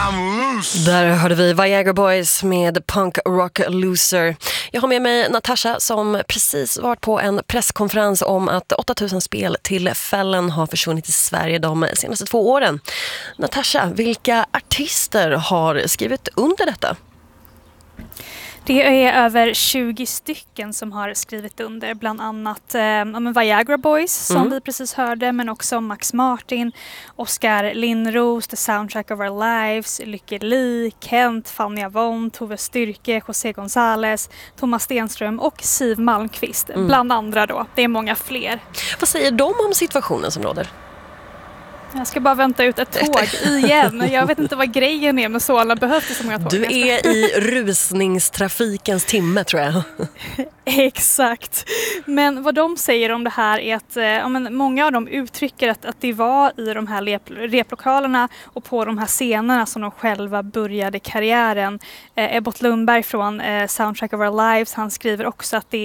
Där hörde vi Viagra Boys med Punk Rock Loser. Jag har med mig Natasha som precis varit på en presskonferens om att 8000 speltillfällen har försvunnit i Sverige de senaste 2 åren. Natasha, vilka artister har skrivit under detta? Det är över 20 stycken som har skrivit under, bland annat Viagra Boys som vi precis hörde, men också Max Martin, Oskar Lindros, The Soundtrack of Our Lives, Lykke Li, Kent, Fanny Avon, Tove Styrke, José González, Thomas Stenström och Siv Malmqvist, bland andra då. Det är många fler. Vad säger de om situationen som råder? Jag ska bara vänta ut ett tåg igen. Jag vet inte vad grejen är med Solna. Behövs det så många tåg? Du är i rusningstrafikens timme, tror jag. Exakt. Men vad de säger om det här är att många av dem uttrycker att det var i de här replokalerna och på de här scenerna som de själva började karriären. Ebbot Lundberg från Soundtrack of Our Lives, han skriver också att det